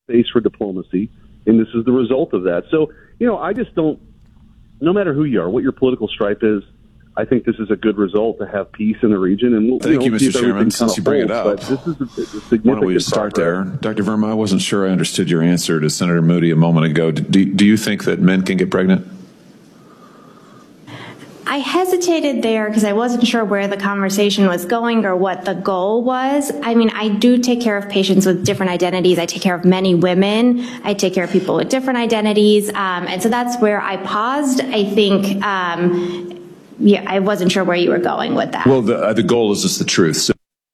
space for diplomacy, and this is the result of that. So, I just don't, no matter who you are, what your political stripe is, I think this is a good result to have peace in the region. And thank you, Mr. Chairman. Since you bring it up, but this is a significant why don't we start there? Dr. Verma, I wasn't sure I understood your answer to Senator Moody a moment ago. Do you think that men can get pregnant? I hesitated there because I wasn't sure where the conversation was going or what the goal was. I mean, I do take care of patients with different identities. I take care of many women. I take care of people with different identities. And so that's where I paused. I think, I wasn't sure where you were going with that. Well, the goal is just the truth. So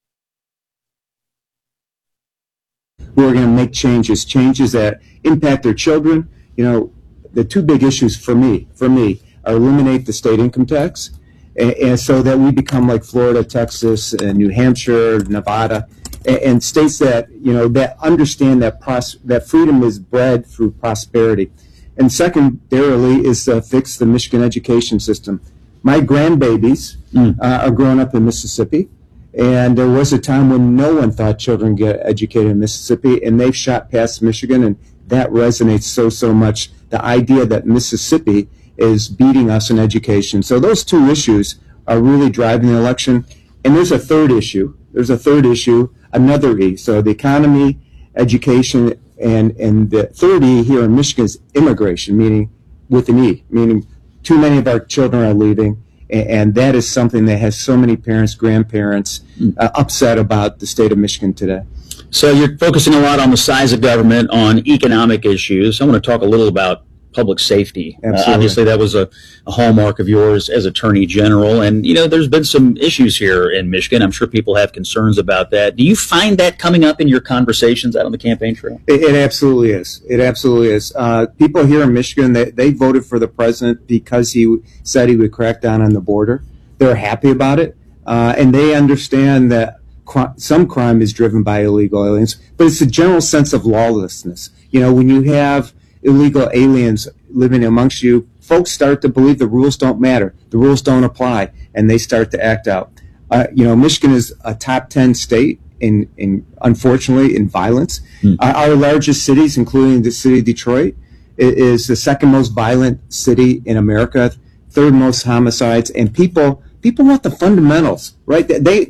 we're going to make changes that impact their children. The two big issues for me are eliminate the state income tax, and so that we become like Florida, Texas, and New Hampshire, Nevada, and states that that understand that freedom is bred through prosperity. And secondarily is fix the Michigan education system. My grandbabies are growing up in Mississippi, and there was a time when no one thought children get educated in Mississippi, and they've shot past Michigan, and that resonates so much. The idea that Mississippi is beating us in education. So those two issues are really driving the election. And there's a third issue. Another E. So the economy, education, and the third E here in Michigan is immigration, meaning with an E, meaning too many of our children are leaving. And that is something that has so many parents, grandparents upset about the state of Michigan today. So you're focusing a lot on the size of government, on economic issues. I want to talk a little about public safety. Obviously, that was a hallmark of yours as Attorney General. And, there's been some issues here in Michigan. I'm sure people have concerns about that. Do you find that coming up in your conversations out on the campaign trail? It absolutely is. It absolutely is. People here in Michigan, they voted for the president because he said he would crack down on the border. They're happy about it. And they understand that some crime is driven by illegal aliens. But it's a general sense of lawlessness. When you have illegal aliens living amongst you, folks start to believe the rules don't matter, the rules don't apply, and they start to act out. Michigan is a top 10 state unfortunately in violence. Our largest cities, including the city of Detroit, is the second most violent city in America, third most homicides, and people want the fundamentals, right? They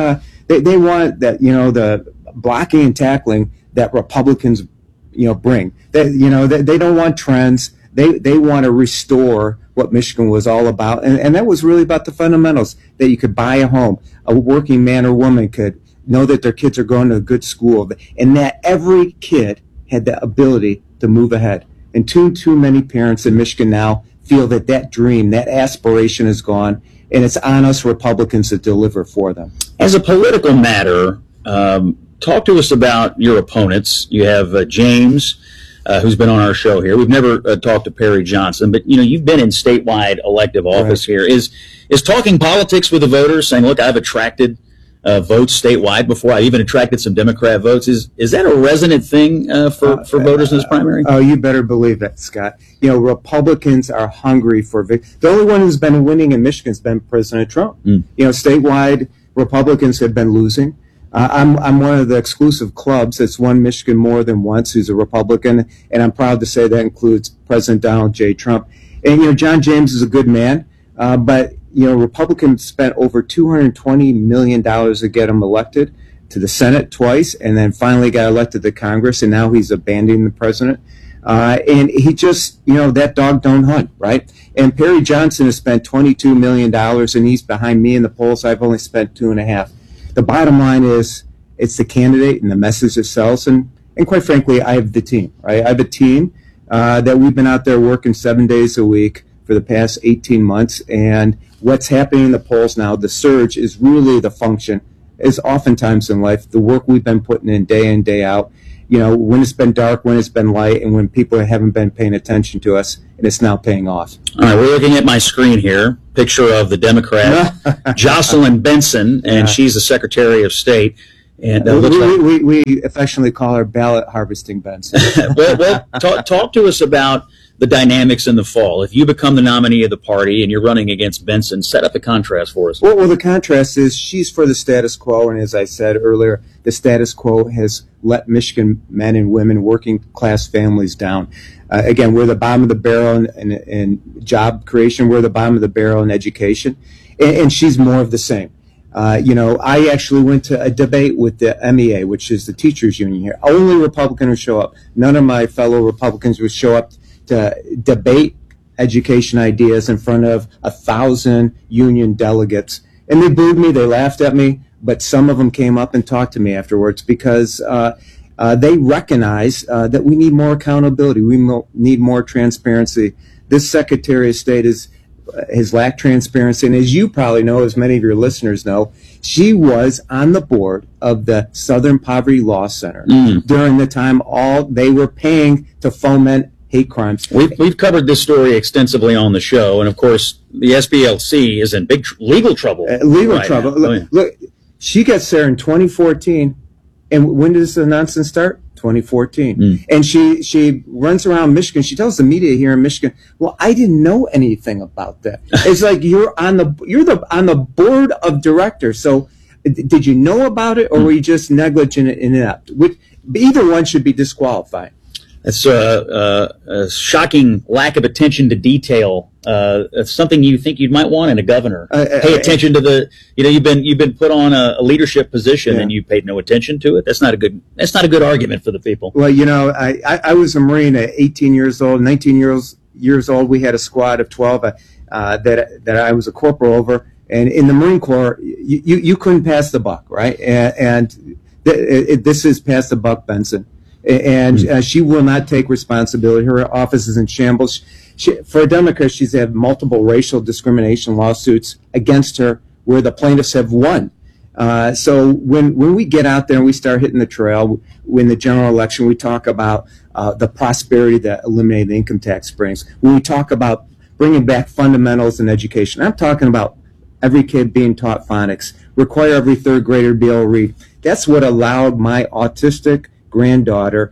want that, the blocking and tackling that Republicans bring. They don't want trends. They want to restore what Michigan was all about. And that was really about the fundamentals, that you could buy a home. A working man or woman could know that their kids are going to a good school, and that every kid had the ability to move ahead. And too many parents in Michigan now feel that dream, that aspiration is gone, and it's on us Republicans to deliver for them. As a political matter, talk to us about your opponents. You have James, who's been on our show here. We've never talked to Perry Johnson, but you've been in statewide elective office here. Is talking politics with the voters, saying, "Look, I've attracted votes statewide before. I even attracted some Democrat votes." Is that a resonant thing for voters in this primary? Oh, you better believe that, Scott. Republicans are hungry for victory. The only one who's been winning in Michigan has been President Trump. Statewide, Republicans have been losing. I'm one of the exclusive clubs that's won Michigan more than once who's a Republican, and I'm proud to say that includes President Donald J. Trump. And, John James is a good man, but, Republicans spent over $220 million to get him elected to the Senate twice, and then finally got elected to Congress, and now he's abandoning the president. And he just, that dog don't hunt, right? And Perry Johnson has spent $22 million, and he's behind me in the polls. I've only spent $2.5 million. The bottom line is it's the candidate and the message that sells. And quite frankly, I have the team, right? I have a team that we've been out there working 7 days a week for the past 18 months. And what's happening in the polls now, the surge is really the function, is oftentimes in life, the work we've been putting in day out, when it's been dark, when it's been light, and when people haven't been paying attention to us, and it's now paying off. All right, we're looking at my screen here, picture of the Democrat, Jocelyn Benson, and she's the Secretary of State. And we affectionately call her ballot harvesting Benson. well, talk to us about the dynamics in the fall? If you become the nominee of the party and you're running against Benson, set up the contrast for us. Well, the contrast is she's for the status quo, and as I said earlier, the status quo has let Michigan men and women, working class families down. Again, we're the bottom of the barrel in job creation. We're the bottom of the barrel in education, and she's more of the same. I actually went to a debate with the MEA, which is the teachers union here. Only Republican would show up. None of my fellow Republicans would show up to debate education ideas in front of 1,000 union delegates. And they booed me, they laughed at me, but some of them came up and talked to me afterwards because they recognize that we need more accountability. We need more transparency. This Secretary of State has lacked transparency. And as you probably know, as many of your listeners know, she was on the board of the Southern Poverty Law Center during the time they were paying to foment hate crimes. We've covered this story extensively on the show, and of course, the SPLC is in big legal trouble. Trouble. Look, she gets there in 2014, and when did this nonsense start? 2014. And she runs around Michigan. She tells the media here in Michigan, "Well, I didn't know anything about that." It's like you're on the board of directors. So, did you know about it, or were you just negligent and inept? Either one should be disqualified. That's a shocking lack of attention to detail. It's something you think you might want in a governor. Pay attention to you've been put on a leadership position and you paid no attention to it. That's not a good argument for the people. Well, I was a Marine at 18 years old, 19 years old. We had a squad of 12 that I was a corporal over. And in the Marine Corps, you couldn't pass the buck, right? And this is pass the buck, Benson. And she will not take responsibility. Her office is in shambles. For a Democrat, she's had multiple racial discrimination lawsuits against her where the plaintiffs have won. So when we get out there and we start hitting the trail, when the general election, we talk about the prosperity that eliminating the income tax brings. When we talk about bringing back fundamentals in education, I'm talking about every kid being taught phonics, require every third grader to be able to read. That's what allowed my autistic granddaughter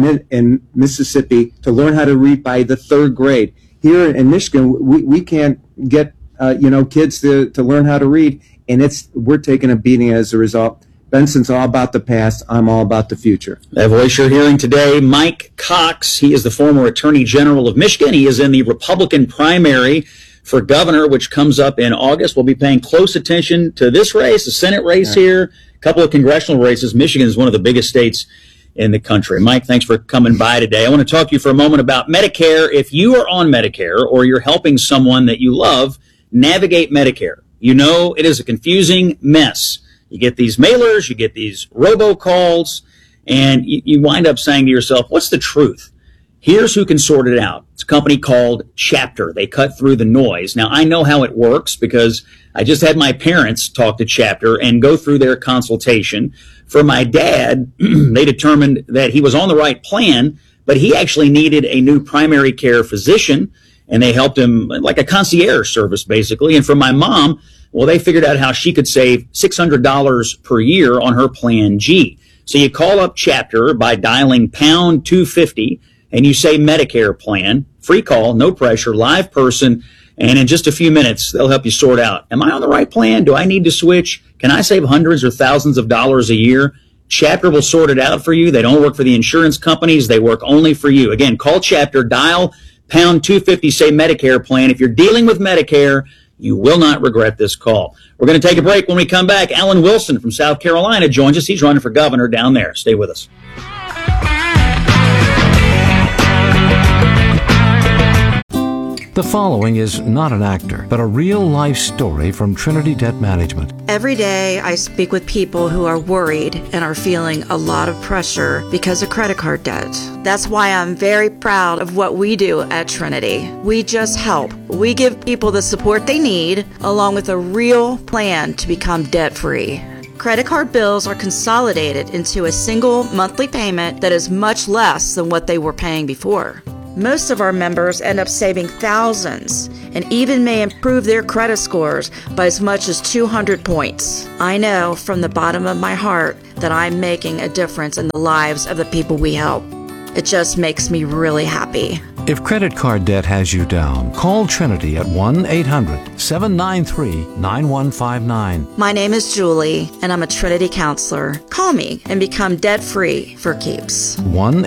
in Mississippi to learn how to read by the third grade. Here in Michigan, we can't get kids to learn how to read, and we're taking a beating as a result. Benson's all about the past. I'm all about the future. That voice you're hearing today, Mike Cox. He is the former Attorney General of Michigan. He is in the Republican primary for governor, which comes up in August. We'll be paying close attention to this race, the Senate race here, a couple of congressional races. Michigan is one of the biggest states in the country. Mike, thanks for coming by today. I want to talk to you for a moment about Medicare. If you are on Medicare or you're helping someone that you love navigate Medicare, it is a confusing mess. You get these mailers, you get these robocalls, and you wind up saying to yourself, what's the truth? Here's who can sort it out. It's a company called Chapter. They cut through the noise. Now, I know how it works because I just had my parents talk to Chapter and go through their consultation. For my dad, they determined that he was on the right plan, but he actually needed a new primary care physician, and they helped him like a concierge service, basically. And for my mom, well, they figured out how she could save $600 per year on her Plan G. So you call up Chapter by dialing pound 250, and you say Medicare plan, free call, no pressure, live person, and in just a few minutes, they'll help you sort out, am I on the right plan? Do I need to switch? Can I save hundreds or thousands of dollars a year? Chapter will sort it out for you. They don't work for the insurance companies. They work only for you. Again, call Chapter, dial pound 250, say Medicare plan. If you're dealing with Medicare, you will not regret this call. We're going to take a break. When we come back, Alan Wilson from South Carolina joins us. He's running for governor down there. Stay with us. The following is not an actor, but a real-life story from Trinity Debt Management. Every day I speak with people who are worried and are feeling a lot of pressure because of credit card debt. That's why I'm very proud of what we do at Trinity. We just help. We give people the support they need, along with a real plan to become debt-free. Credit card bills are consolidated into a single monthly payment that is much less than what they were paying before. Most of our members end up saving thousands and even may improve their credit scores by as much as 200 points. I know from the bottom of my heart that I'm making a difference in the lives of the people we help. It just makes me really happy. If credit card debt has you down, call Trinity at 1-800-793-9159. My name is Julie, and I'm a Trinity counselor. Call me and become debt-free for keeps.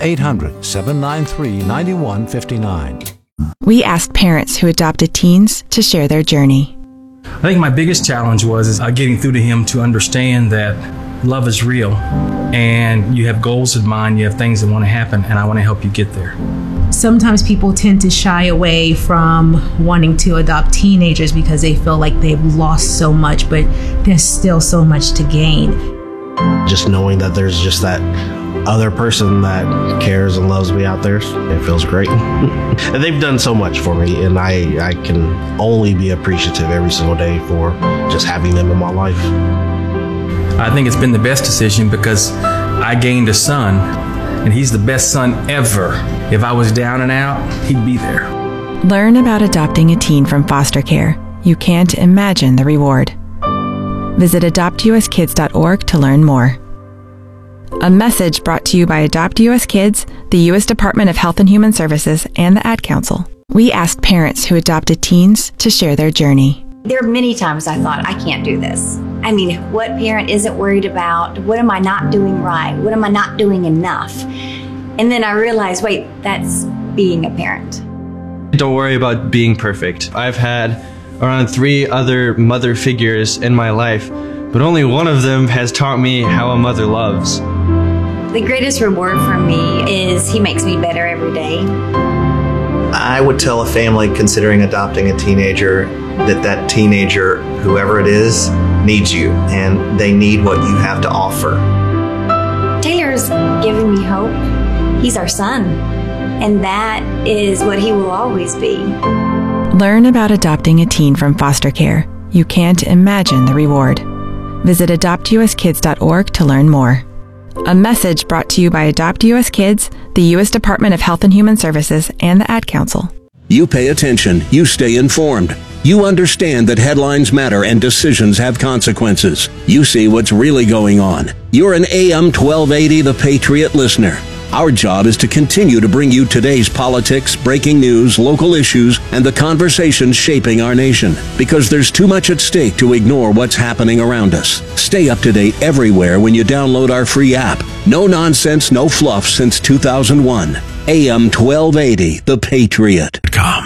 1-800-793-9159. We asked parents who adopted teens to share their journey. I think my biggest challenge was getting through to him to understand that love is real and you have goals in mind, you have things that want to happen, and I want to help you get there. Sometimes people tend to shy away from wanting to adopt teenagers because they feel like they've lost so much, but there's still so much to gain. Just knowing that there's just that other person that cares and loves me out there, it feels great. And they've done so much for me, and I can only be appreciative every single day for just having them in my life. I think it's been the best decision because I gained a son, and he's the best son ever. If I was down and out, he'd be there. Learn about adopting a teen from foster care. You can't imagine the reward. Visit adoptuskids.org to learn more. A message brought to you by Adopt US Kids, the U.S. Department of Health and Human Services, and the Ad Council. We asked parents who adopted teens to share their journey. There are many times I thought, I can't do this. I mean, what parent isn't worried about? What am I not doing right? What am I not doing enough? And then I realized, wait, that's being a parent. Don't worry about being perfect. I've had around 3 other mother figures in my life, but only one of them has taught me how a mother loves. The greatest reward for me is he makes me better every day. I would tell a family considering adopting a teenager that teenager, whoever it is, needs you, and they need what you have to offer. Taylor's giving me hope. He's our son, and that is what he will always be. Learn about adopting a teen from foster care. You can't imagine the reward. Visit adoptuskids.org to learn more. A message brought to you by Adopt US Kids, the U.S. Department of Health and Human Services, and the Ad Council. You pay attention. You stay informed. You understand that headlines matter and decisions have consequences. You see what's really going on. You're an AM 1280 The Patriot listener. Our job is to continue to bring you today's politics, breaking news, local issues, and the conversations shaping our nation. Because there's too much at stake to ignore what's happening around us. Stay up to date everywhere when you download our free app. No nonsense, no fluff since 2001. AM 1280, The Patriot.com.